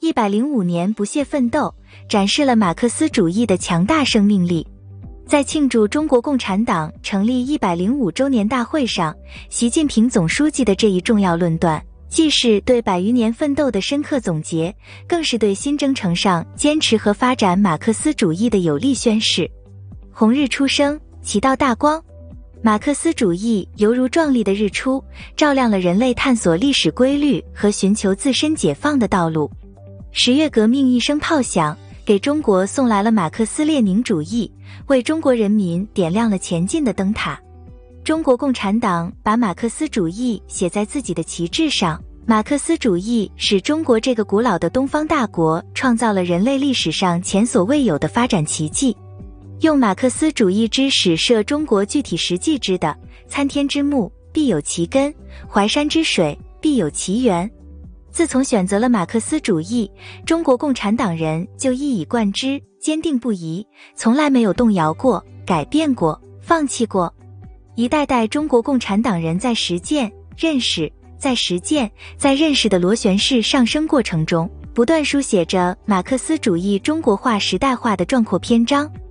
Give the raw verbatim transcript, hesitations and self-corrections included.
一百零五年不懈奋斗，展示了马克思主义的强大生命力。在庆祝中国共产党成立一百零五周年大会上，习近平总书记的这一重要论断，既是对百余年奋斗的深刻总结，更是对新征程上坚持和发展马克思主义的有力宣示。红日初升，其道大光。马克思主义犹如壮丽的日出，照亮了人类探索历史规律和寻求自身解放的道路。十月革命一声炮响，给中国送来了马克思列宁主义，为中国人民点亮了前进的灯塔。中国共产党把马克思主义写在自己的旗帜上，马克思主义使中国这个古老的东方大国创造了人类历史上前所未有的发展奇迹。用马克思主义之始设中国具体实际之的，参天之木必有其根，淮山之水必有其源。自从选择了马克思主义，中国共产党人就一以贯之，坚定不移，从来没有动摇过、改变过、放弃过。一代代中国共产党人在实践、认识、在实践、在认识的螺旋式上升过程中，不断书写着马克思主义中国化时代化的壮阔篇章。